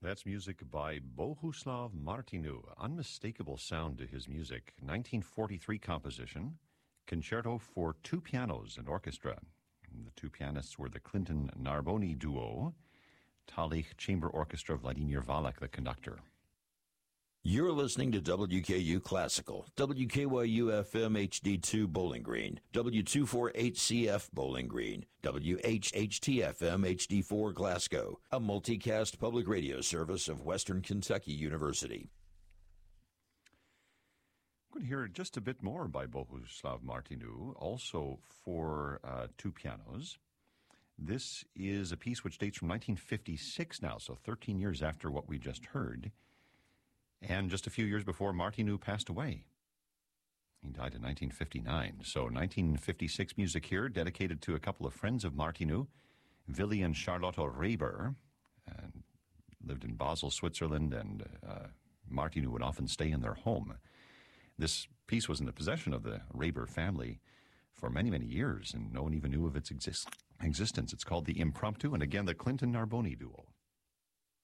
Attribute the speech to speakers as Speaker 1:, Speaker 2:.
Speaker 1: That's music by Bohuslav Martinu. Unmistakable sound to his music. 1943 composition, concerto for two pianos and orchestra. The two pianists were the Clinton Narboni duo, Talich Chamber Orchestra, Vladimir Valak, the conductor.
Speaker 2: You're listening to WKU Classical, WKYU-FM HD2 Bowling Green, W248CF Bowling Green, WHHT-FM HD4 Glasgow, a multicast public radio service of Western Kentucky University.
Speaker 1: We're going to hear just a bit more by Bohuslav Martinu, also for two pianos. This is a piece which dates from 1956 now, so 13 years after what we just heard. And just a few years before Martinu passed away. He died in 1959. So 1956 music here, dedicated to a couple of friends of Martinu, Willi and Charlotte Reber, and lived in Basel, Switzerland, and Martinu would often stay in their home. This piece was in the possession of the Reber family for many, many years, and no one even knew of its existence. It's called the Impromptu, and again, the Clinton Narboni duo.